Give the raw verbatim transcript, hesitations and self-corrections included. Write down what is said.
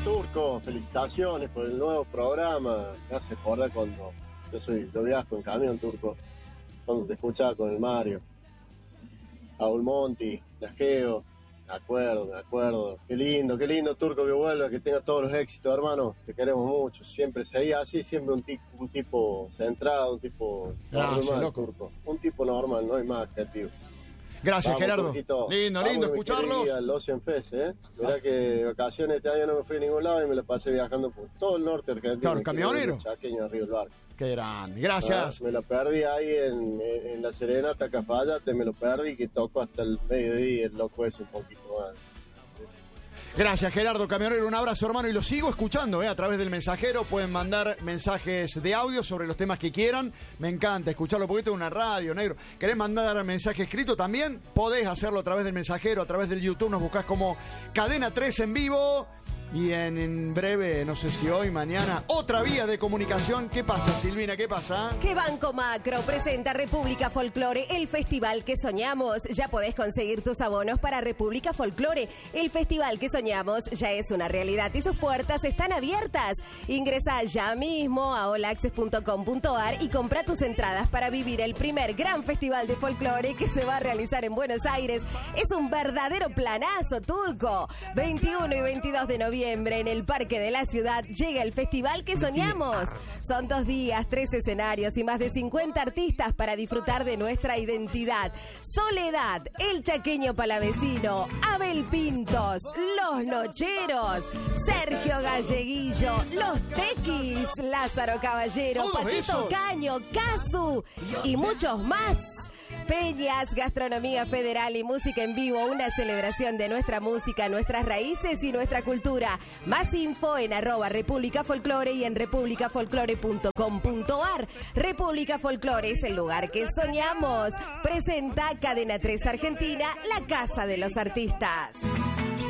Turco, felicitaciones por el nuevo programa. Me hace acordar cuando yo soy, yo viajo en camión, Turco, cuando te escuchaba con el Mario, Paul Monti, la Geo, me acuerdo, me acuerdo. Qué lindo, qué lindo, Turco, que vuelva, que tenga todos los éxitos, hermano. Te queremos mucho. Siempre seguía así, siempre un tipo, un tipo centrado, un tipo Gracias, normal, loco. Turco. Un tipo normal, no hay más creativo. Gracias, Vamos, Gerardo. Turquito. Lindo, Vamos, lindo mi escucharlos. querida, al Ocean Fest, ¿eh? Mirá que de vacaciones este año no me fui a ningún lado y me la pasé viajando por todo el norte argentino. Claro, camionero. Chaqueño, Río del Barco. Qué grande. Gracias. Ah, me lo perdí ahí en, en, en la Serenata Cafayate, me lo perdí, que toco hasta el mediodía, el loco es un poquito más. Gracias, Gerardo Camionero. Un abrazo, hermano. Y lo sigo escuchando, ¿eh? A través del mensajero. Pueden mandar mensajes de audio sobre los temas que quieran. Me encanta escucharlo porque esto es una radio, negro. ¿Querés mandar mensaje escrito también? Podés hacerlo a través del mensajero, a través del YouTube. Nos buscás como Cadena tres en vivo. Y en, en breve, no sé si hoy, mañana, otra vía de comunicación. ¿Qué pasa, Silvina? ¿Qué pasa? Que Banco Macro presenta República Folklore, el festival que soñamos. Ya podés conseguir tus abonos para República Folklore. El festival que soñamos ya es una realidad y sus puertas están abiertas. Ingresa ya mismo a all access punto com punto a r y compra tus entradas para vivir el primer gran festival de folclore que se va a realizar en Buenos Aires. Es un verdadero planazo, Turco. veintiuno y veintidós de noviembre. En el Parque de la Ciudad llega el festival que soñamos. Son dos días, tres escenarios y más de cincuenta artistas para disfrutar de nuestra identidad. Soledad, El Chaqueño Palavecino, Abel Pintos, Los Nocheros, Sergio Galleguillo, Los Tequis, Lázaro Caballero, Todos Patito esos. Caño, Casu y muchos más. Peñas, gastronomía federal y música en vivo, una celebración de nuestra música, nuestras raíces y nuestra cultura. Más info en arroba República Folklore y en república folklore punto com punto a r. República Folklore es el lugar que soñamos. Presenta Cadena tres Argentina, la casa de los artistas.